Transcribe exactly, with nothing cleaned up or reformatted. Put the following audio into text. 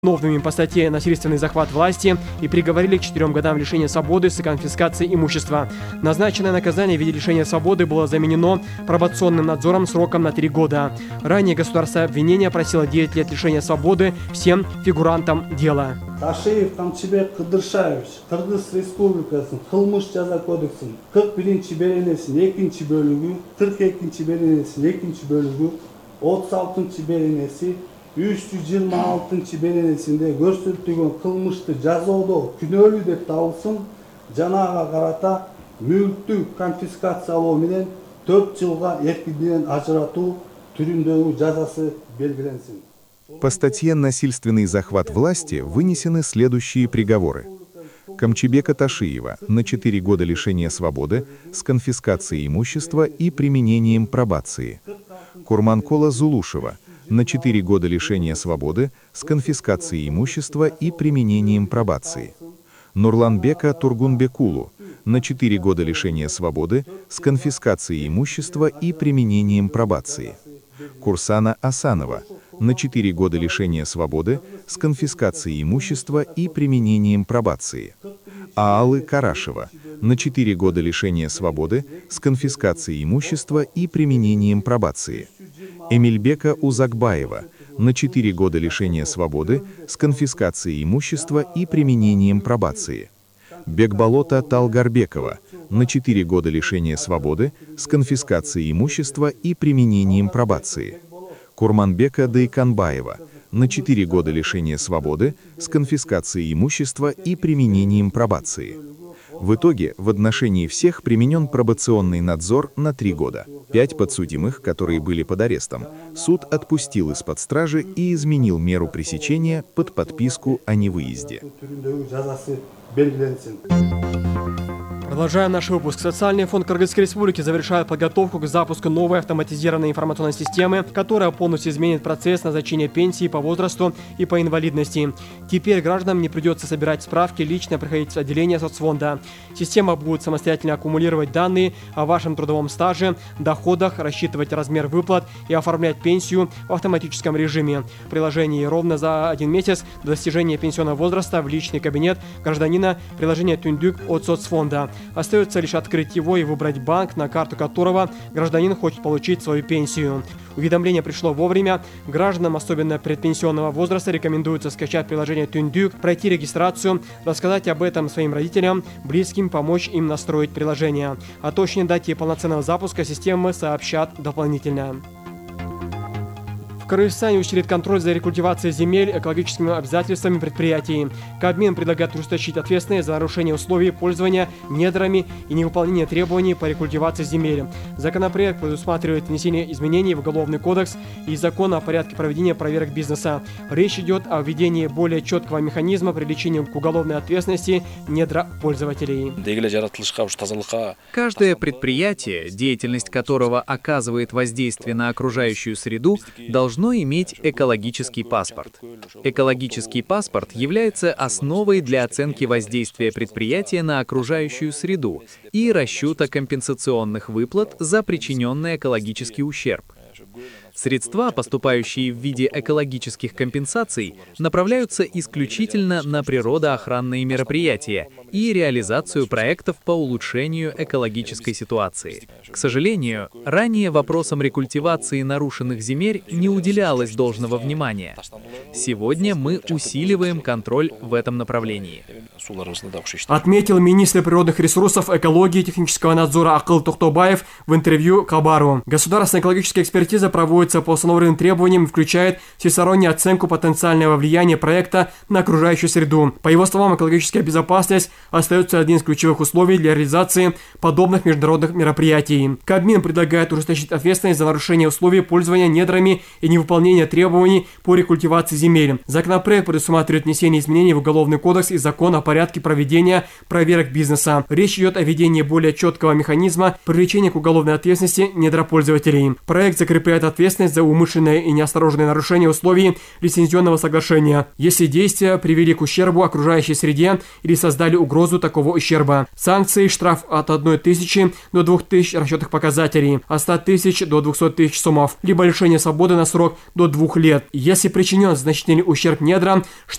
Виновными по статье «Насильственный захват власти» и приговорили к четырем годам лишения свободы с конфискацией имущества. Назначенное наказание в виде лишения свободы было заменено пробационным надзором сроком на три года. Ранее государство обвинения просило девять лет лишения свободы всем фигурантам дела. Ташиев Камчыбек Кыдыршаевич, Кыргыз Республикасының Кылмыш жаза кодексінің кырк биринчи беренесінің экинчи бөлүгү, кырк экинчи беренесінің экинчи бөлүгү, отуз алтынчы беренеси, үч жүз жыйырма алтынчы беренесинде көрсөтүлгөн кылмышты жазоодо күнөөлүү деп табылсын, жанага карата мүлктү конфискациялоо менен төрт жылга эркиндигинен ажыратуу түрүндөгү жазасы белгиленсин. По статье «Насильственный захват власти» вынесены следующие приговоры. Камчыбека Ташиева на четыре года лишения свободы с конфискацией имущества и применением пробации. Курманкола Зулушева на четыре года лишения свободы с конфискацией имущества и применением пробации. Нурланбека Тургунбекулу на четыре года лишения свободы с конфискацией имущества и применением пробации. Курсана Асанова на четыре года лишения свободы с конфискацией имущества и применением пробации. Аалы Карашева на четыре года лишения свободы с конфискацией имущества и применением пробации. Эмильбека Узакбаева на четыре года лишения свободы с конфискацией имущества и применением пробации. Бекболота Талгарбекова на четыре года лишения свободы с конфискацией имущества и применением пробации. Курманбека Дайканбаева на четыре года лишения свободы с конфискацией имущества и применением пробации. В итоге в отношении всех применен пробационный надзор на три года. Пять подсудимых, которые были под арестом, суд отпустил из-под стражи и изменил меру пресечения под подписку о невыезде. Продолжаем наш выпуск. Социальный фонд Кыргызской Республики завершает подготовку к запуску новой автоматизированной информационной системы, которая полностью изменит процесс назначения пенсии по возрасту и по инвалидности. Теперь гражданам не придется собирать справки, лично приходить в отделение соцфонда. Система будет самостоятельно аккумулировать данные о вашем трудовом стаже, доходах, рассчитывать размер выплат и оформлять пенсию в автоматическом режиме. В приложении ровно за один месяц до достижения пенсионного возраста в личный кабинет гражданина приложение Түндүк от соцфонда. Остается лишь открыть его и выбрать банк, на карту которого гражданин хочет получить свою пенсию. Уведомление пришло вовремя. Гражданам, особенно предпенсионного возраста, рекомендуется скачать приложение Түндүк, пройти регистрацию, рассказать об этом своим родителям, близким, помочь им настроить приложение. О точной дате полноценного запуска системы сообщат дополнительно. В Кыргызстане усилит контроль за рекультивацией земель экологическими обязательствами предприятий. Кабмин предлагает ужесточить ответственность за нарушение условий пользования недрами и невыполнение требований по рекультивации земель. Законопроект предусматривает внесение изменений в Уголовный кодекс и Закон о порядке проведения проверок бизнеса. Речь идет о введении более четкого механизма привлечения к уголовной ответственности недропользователей. Каждое предприятие, деятельность которого оказывает воздействие на окружающую среду, должно иметь экологический паспорт. Экологический паспорт является основой для оценки воздействия предприятия на окружающую среду и расчета компенсационных выплат за причиненный экологический ущерб. Средства, поступающие в виде экологических компенсаций, направляются исключительно на природоохранные мероприятия и реализацию проектов по улучшению экологической ситуации. К сожалению, ранее вопросам рекультивации нарушенных земель не уделялось должного внимания. Сегодня мы усиливаем контроль в этом направлении. Отметил министр природных ресурсов, экологии и технического надзора Акыл Тохтобаев в интервью Кабару. Государственная экологическая экспертиза проводится по установленным требованиям и включает всестороннюю оценку потенциального влияния проекта на окружающую среду. По его словам, экологическая безопасность остается одним из ключевых условий для реализации подобных международных мероприятий. Кабмин предлагает ужесточить ответственность за нарушение условий пользования недрами и невыполнение требований по рекультивации земель. Законопроект предусматривает внесение изменений в Уголовный кодекс и Закон о порядке проведения проверок бизнеса. Речь идет о введении более четкого механизма привлечения к уголовной ответственности недропользователей. Проект закрепляет ответственность ответственность за умышленное и неосторожное нарушение условий лицензионного соглашения, если действия привели к ущербу окружающей среде или создали угрозу такого ущерба. Санкции: штраф от одной тысячи до двух тысяч расчетных показателей, от ста тысяч до двухсот тысяч сомов, либо лишение свободы на срок до двух лет. Если причинен значительный ущерб недрам,